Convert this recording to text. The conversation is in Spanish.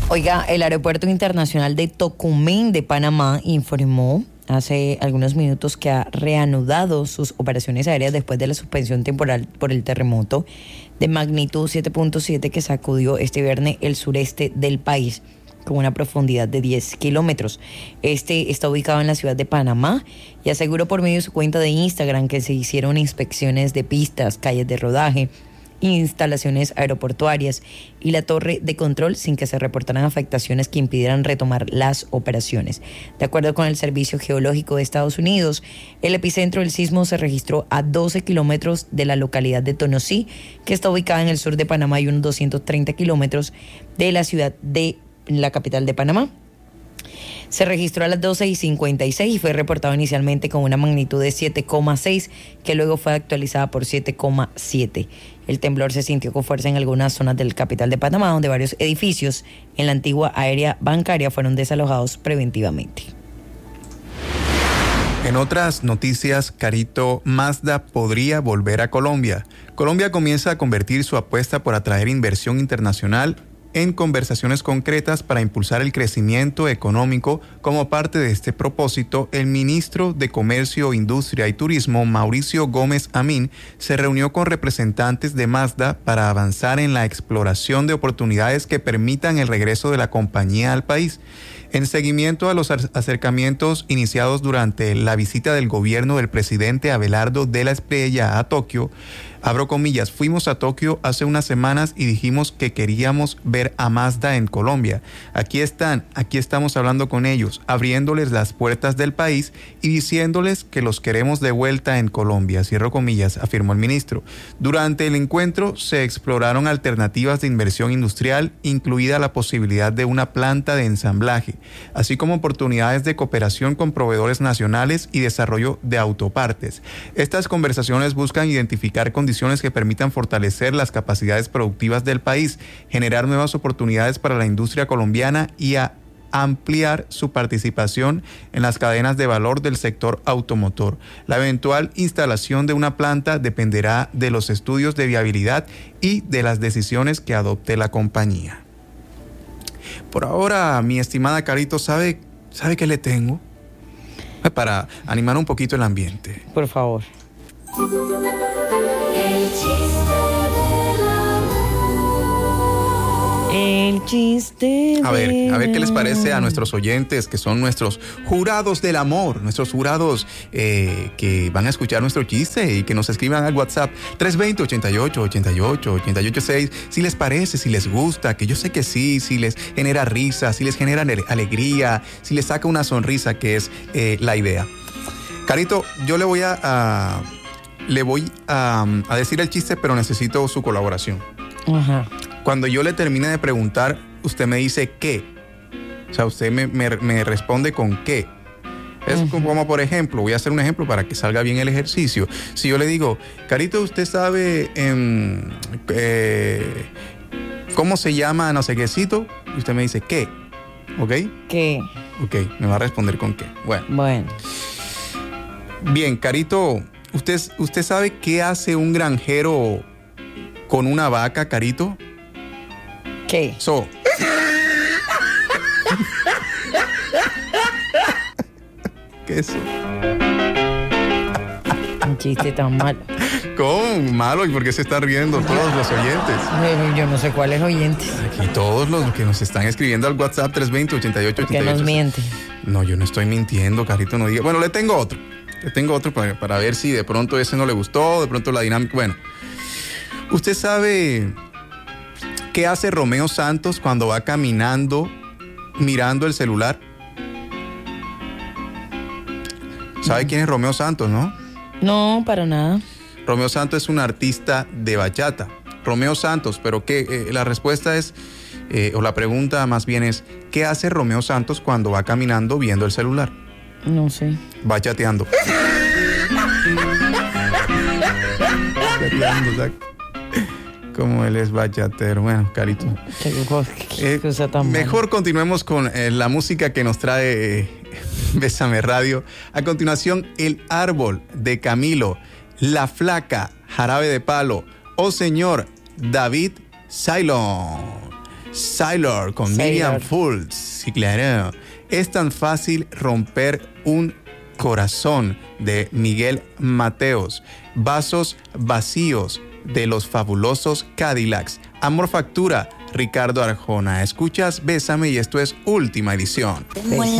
Oiga, el Aeropuerto Internacional de Tocumen de Panamá informó hace algunos minutos que ha reanudado sus operaciones aéreas después de la suspensión temporal por el terremoto de magnitud 7.7 que sacudió este viernes el sureste del país con una profundidad de 10 kilómetros. Este está ubicado en la ciudad de Panamá y aseguró por medio de su cuenta de Instagram que se hicieron inspecciones de pistas, calles de rodaje, instalaciones aeroportuarias y la torre de control sin que se reportaran afectaciones que impidieran retomar las operaciones. De acuerdo con el Servicio Geológico de Estados Unidos, el epicentro del sismo se registró a 12 kilómetros de la localidad de Tonosí, que está ubicada en el sur de Panamá y unos 230 kilómetros de la ciudad de la capital de Panamá. Se registró a las 12:56 y fue reportado inicialmente con una magnitud de 7,6, que luego fue actualizada por 7,7. El temblor se sintió con fuerza en algunas zonas del capital de Panamá, donde varios edificios en la antigua área bancaria fueron desalojados preventivamente. En otras noticias, Carito, Mazda podría volver a Colombia. Colombia comienza a convertir su apuesta por atraer inversión internacional en conversaciones concretas para impulsar el crecimiento económico. Como parte de este propósito, el ministro de Comercio, Industria y Turismo, Mauricio Gómez Amin, se reunió con representantes de Mazda para avanzar en la exploración de oportunidades que permitan el regreso de la compañía al país. En seguimiento a los acercamientos iniciados durante la visita del gobierno del presidente Abelardo de la Espriella a Tokio, abro comillas, fuimos a Tokio hace unas semanas y dijimos que queríamos ver a Mazda en Colombia. Aquí estamos hablando con ellos, abriéndoles las puertas del país y diciéndoles que los queremos de vuelta en Colombia, cierro comillas, afirmó el ministro. Durante el encuentro se exploraron alternativas de inversión industrial, incluida la posibilidad de una planta de ensamblaje, así como oportunidades de cooperación con proveedores nacionales y desarrollo de autopartes. Estas conversaciones buscan identificar condiciones que permitan fortalecer las capacidades productivas del país, generar nuevas oportunidades para la industria colombiana y ampliar su participación en las cadenas de valor del sector automotor. La eventual instalación de una planta dependerá de los estudios de viabilidad y de las decisiones que adopte la compañía. Por ahora, mi estimada Carito, ¿sabe qué le tengo? Para animar un poquito el ambiente. Por favor. El chiste. A ver qué les parece a nuestros oyentes, que son nuestros jurados del amor, nuestros jurados que van a escuchar nuestro chiste y que nos escriban al WhatsApp 320-88-88-886 si les parece, si les gusta, que yo sé que sí, si les genera risa, si les genera alegría, si les saca una sonrisa, que es la idea. Carito, yo le voy a decir el chiste, pero necesito su colaboración. Ajá. Cuando yo le termine de preguntar, usted me dice qué. O sea, usted me responde con qué. Es como, por ejemplo, voy a hacer un ejemplo para que salga bien el ejercicio. Si yo le digo, Carito, ¿usted sabe cómo se llama no sé quécito? Y usted me dice qué. ¿Ok? ¿Qué? Ok, me va a responder con qué. Bueno. Bien, Carito, ¿usted sabe qué hace un granjero con una vaca, Carito? ¿Qué? ¿Qué es eso? Un chiste tan malo. ¿Cómo? Malo. ¿Y por qué se están riendo todos los oyentes? Yo no sé cuáles oyentes. Aquí todos los que nos están escribiendo al WhatsApp 320-8888. ¿Por qué nos miente? No, yo no estoy mintiendo, Carito, no diga. Bueno, le tengo otro para ver si de pronto ese no le gustó, de pronto la dinámica. Bueno, ¿usted sabe qué hace Romeo Santos cuando va caminando mirando el celular? ¿Sabe quién es Romeo Santos, no? No, para nada. Romeo Santos es un artista de bachata. Romeo Santos, pero ¿qué? La respuesta es, o la pregunta más bien es, ¿qué hace Romeo Santos cuando va caminando viendo el celular? No sé. Bachateando. Como él es bachatero. Bueno, Carito. Qué cosa tan mejor mala. continuemos con la música que nos trae Bésame Radio. A continuación, El Árbol de Camilo, La Flaca, Jarabe de Palo, Oh Señor, David Cylon. Sailor con Sailor. Miriam Fultz. Sí, claro. Es tan fácil romper un corazón de Miguel Mateos. Vasos vacíos de los fabulosos Cadillacs. Amor Factura, Ricardo Arjona. Escuchas Bésame y esto es Última Edición. Bésame.